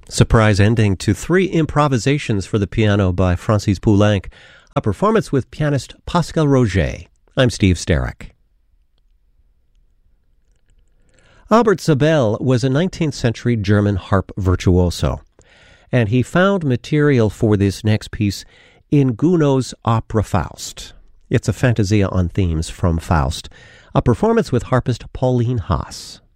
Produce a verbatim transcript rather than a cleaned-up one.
Surprise ending to three improvisations for the piano by Francis Poulenc, a performance with pianist Pascal Roger. I'm Steve Sterrick. Albert Sabel was a nineteenth century German harp virtuoso, and he found material for this next piece in Gounod's opera Faust. It's a fantasia on themes from Faust, a performance with harpist Pauline Haas.